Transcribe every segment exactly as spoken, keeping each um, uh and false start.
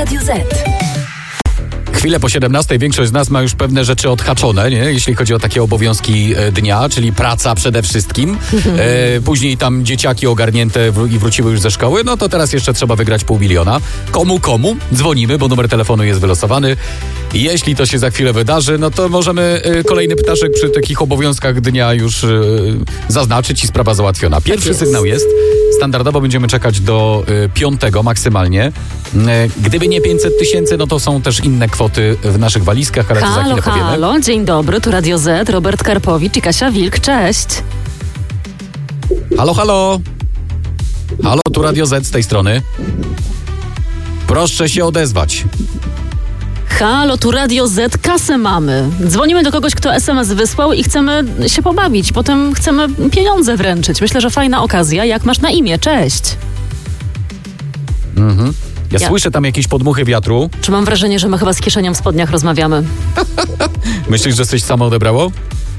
Radio Z. Chwilę po siedemnastej większość z nas ma już pewne rzeczy odhaczone, nie? Jeśli chodzi o takie obowiązki dnia, czyli praca przede wszystkim. E, później tam dzieciaki ogarnięte wró- i wróciły już ze szkoły, no to teraz jeszcze trzeba wygrać pół miliona. Komu, komu? Dzwonimy, bo numer telefonu jest wylosowany. Jeśli to się za chwilę wydarzy, no to możemy e, kolejny ptaszek przy takich obowiązkach dnia już e, zaznaczyć i sprawa załatwiona. Pierwszy jest. sygnał jest. Standardowo będziemy czekać do e, piątego maksymalnie. E, gdyby nie pięćset tysięcy, no to są też inne kwoty w naszych walizkach, ale to za Halo, chwilę powiemy. halo, dzień dobry, tu Radio Z, Robert Karpowicz i Kasia Wilk, cześć. Halo, halo. Halo, tu Radio Z z tej strony. Proszę się odezwać. Halo, tu Radio Z, kasę mamy. Dzwonimy do kogoś, kto es em es wysłał i chcemy się pobawić, potem chcemy pieniądze wręczyć. Myślę, że fajna okazja. Jak masz na imię? Cześć. Mhm. Ja, Ja- słyszę tam jakieś podmuchy wiatru. Czy mam wrażenie, że my chyba z kieszenią w spodniach rozmawiamy? Myślisz, że coś samo odebrało?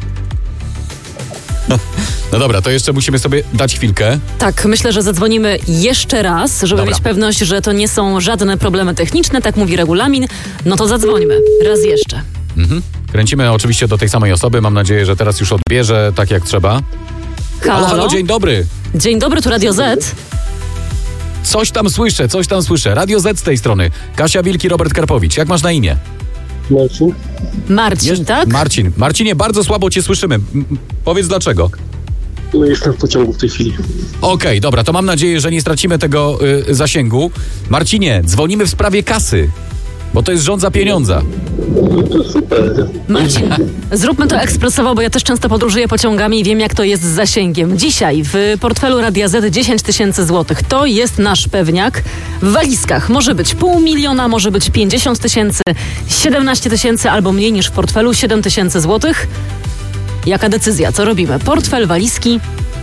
No dobra, to jeszcze musimy sobie dać chwilkę. Tak, myślę, że zadzwonimy jeszcze raz, żeby Dobra. mieć pewność, że to nie są żadne problemy techniczne, tak mówi regulamin. No to zadzwońmy. Raz jeszcze. Mhm. Kręcimy oczywiście do tej samej osoby. Mam nadzieję, że teraz już odbierze tak jak trzeba. Halo, Halo, halo, dzień dobry. Dzień dobry, tu Radio Z. Coś tam słyszę, coś tam słyszę. Radio Z z tej strony. Kasia Wilk i Robert Karpowicz. Jak masz na imię? Marcin? Marcin, Jest- tak? Marcin. Marcinie, bardzo słabo cię słyszymy. M- m- Powiedz dlaczego. No jestem w pociągu w tej chwili. Okej, dobra, to mam nadzieję, że nie stracimy tego y, zasięgu. Marcinie, dzwonimy w sprawie kasy, bo to jest rząd za pieniądza. No to super. Marcin, zróbmy to ekspresowo, bo ja też często podróżuję pociągami i wiem, jak to jest z zasięgiem. Dzisiaj w portfelu Radia Z dziesięć tysięcy złotych. To jest nasz pewniak. W walizkach może być pół miliona, może być pięćdziesiąt tysięcy, siedemnaście tysięcy albo mniej niż w portfelu siedem tysięcy złotych. Jaka decyzja? Co robimy? Portfel, walizki?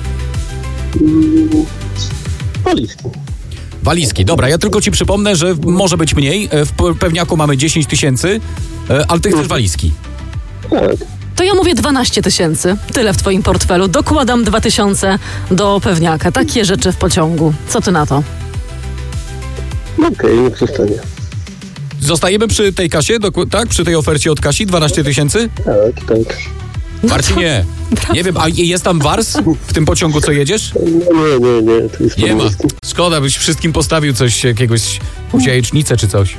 Walizki. Walizki, dobra, ja tylko ci przypomnę, że może być mniej. E, W pe- pewniaku mamy dziesięć tysięcy, e, ale ty chcesz walizki. Tak. To ja mówię dwanaście tysięcy. Tyle w twoim portfelu. Dokładam dwa tysiące do pewniaka. Takie rzeczy w pociągu. Co ty na to? Okej, niech zostanie. Zostajemy przy tej kasie, doku- tak? Przy tej ofercie od Kasi, dwanaście tysięcy? Tak, tak. Marcinie, nie wiem, a jest tam wars w tym pociągu, co jedziesz? No nie, nie, nie. To jest Nie ma. walizki. Szkoda, byś wszystkim postawił coś, jakiegoś, jakąś jajecznicę czy coś.